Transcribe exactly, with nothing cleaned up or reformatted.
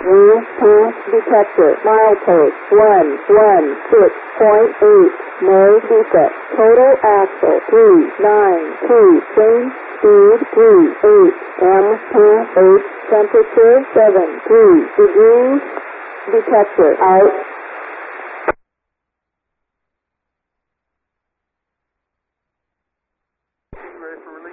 New pass detector. Milepost one one six point eight. No defect. Total axle three nine two. Change speed three eight. M pass eight. Temperature seven three degrees. Detector out. Ready for release.